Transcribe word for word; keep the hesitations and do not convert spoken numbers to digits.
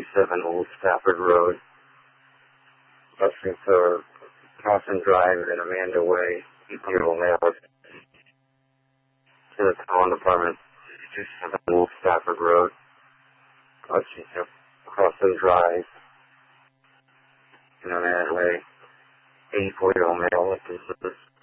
seven Old Stafford Road, Westminster, Carson Drive, and Amanda Way, Eagle Mail to the Town Department, two seven Old Stafford Road, Westminster, Carson Drive, and Amanda Way, eighty-four Eagle Mail,